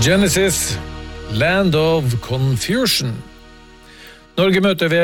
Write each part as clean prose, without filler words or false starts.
Genesis, Land of Confusion. Norge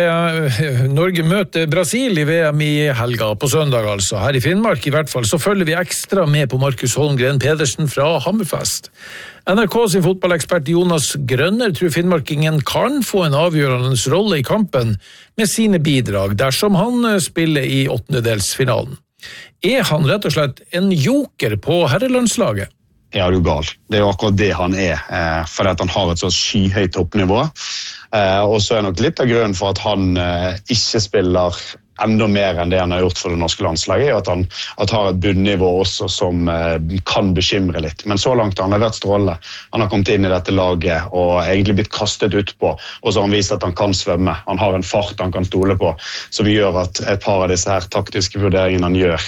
møter Brasil I VM I helga på søndag altså. Her I Finnmark I hvert fall, så følger vi ekstra med på Markus Holmgren Pedersen fra Hammerfest. NRK sin fotballekspert Jonas Grønner tror finnmarkingen kan få en avgjørende rolle I kampen med sine bidrag dersom han spiller I åttendedelsfinalen. Han rett og slett en joker på herrelandslaget? Ja, du gal. Det jo akkurat det han for at han har et så skyhøyt toppnivå. Og så nok litt av grunnen for at han ikke spiller enda mer enn det han har gjort for det norske landslaget, at han har et bunnivå også som kan bekymre litt. Men så langt har han vært strålende. Han har kommet inn I dette laget og egentlig blitt kastet ut på, og så har han vist at han kan svømme. Han har en fart han kan stole på, som gjør at et par av disse her taktiske vurderingene han gjør,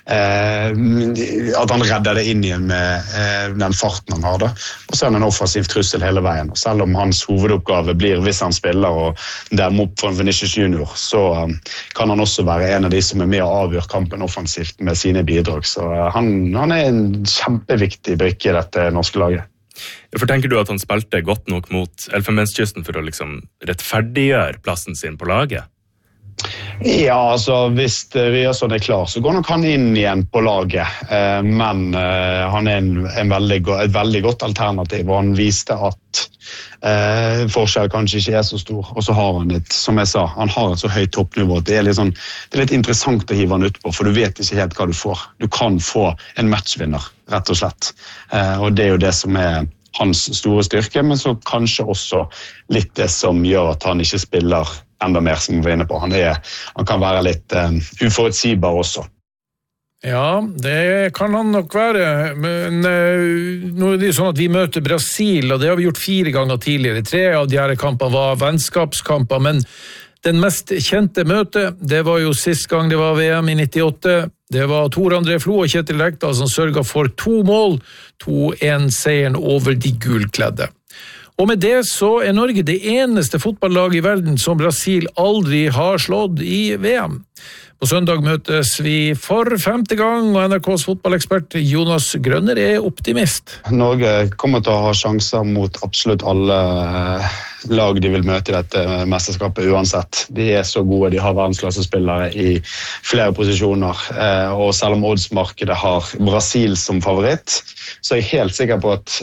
at han redder det inn igjen med den farten han har da. Og så han en offensiv trussel hele veien. Og selv om hans hovedoppgave blir, hvis han spiller og dermed opp for en Vinicius Junior, så kan han også være en av de som med å avgjøre kampen offensivt med sine bidrag. Så han en kjempeviktig brikke I dette norske laget. For tenker du at han spilte godt nok mot Elfenbenskysten for å liksom rettferdiggjøre plassen sin på laget? Ja, altså hvis Ryerson klar, så går nok han inn igjen på laget. Men han et veldig godt alternativ, og han viste at forskjell kanskje ikke så stor. Og så har han som jeg sa, han har et så høyt toppnivå. Det litt interessant å hive han ut på, for du vet ikke helt hva du får. Du kan få en matchvinner, rett og slett. Og det jo det som hans store styrke, men så kanskje også litt det som gjør at han ikke spiller enda mer som vi inne på. Han kan være litt uforutsigbar også. Ja, det kan han nok være, men nå det sånn at vi møter Brasil, og det har vi gjort 4 ganger tidligere. 3 av de her kampene var vennskapskamper, men den mest kjente møtet, det var jo sist gang det var VM I 98. Det var Tor André Flo og Kjetil Rekdal som sørget for 2 mål, 2-1-seieren over de gulkledde. Og med det så Norge det eneste fotballag I verden som Brasil aldri har slått I VM. På søndag møtes vi for 5. gang, og NRKs fotballekspert Jonas Grønner optimist. Norge kommer til å ha sjanser mot absolutt alle lag de vil møte I dette mesterskapet uansett. De så gode, de har verdensklassespillere I flere posisjoner, og selv om oddsmarkedet har Brasil som favoritt, så jeg helt sikker på at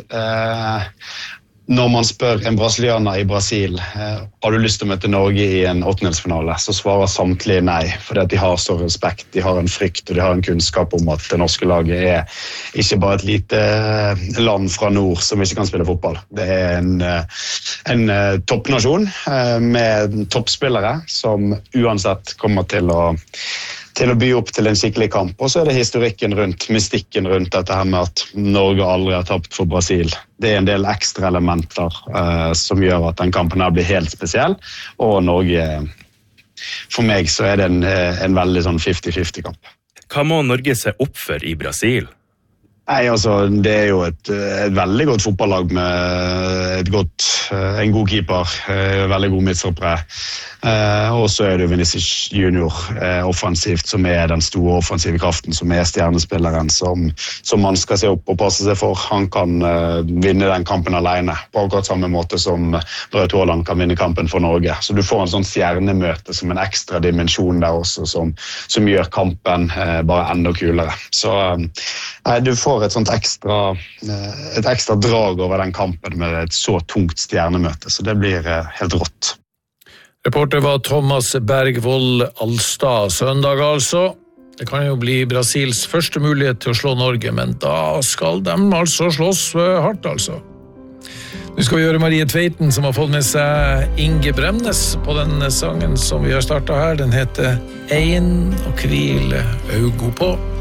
når man spør en brasilianer I Brasil, har du lyst til å møte Norge I en åttendedelsfinale, så svarer samtlige nei, fordi at de har så respekt, de har en frykt, og de har en kunnskap om at det norske laget ikke bare et lite land fra nord som ikke kan spille fotball. Det en toppnasjon med toppspillere som uansett kommer til å by opp til en skikkelig kamp. Og så det historikken rundt, mystikken rundt dette her med at Norge aldri har tapt for Brasil. Det en del ekstra elementer som gjør at den kampen her blir helt spesiell. Og Norge, for meg så det en veldig sånn 50-50 kamp. Hva må Norge se opp for I Brasil? Nei, altså, det jo et veldig godt fotballag med en god keeper, veldig god midtstoppere. Og så det Vinicius Junior offensivt, som den store offensive kraften, som stjernespilleren som man skal se opp og passe seg for. Han kan vinne den kampen alene, på akkurat samme måte som Braut Haaland kan vinne kampen for Norge. Så du får en sånn stjernemøte som en ekstra dimensjon der også, som gjør kampen bare enda kulere. Så du får et sånt ekstra drag over den kampen med et så tungt stjernemøte, så det blir helt rått. Reporter var Thomas Bergvold Alstad. Søndag altså. Det kan jo bli Brasils første mulighet til å slå Norge, men da skal de altså slåss hardt altså. Nu skal vi gjøre Marie Tveiten som har fått med seg Inge Bremnes på den sangen som vi har startet her. Den heter «Ein og hvile augo på».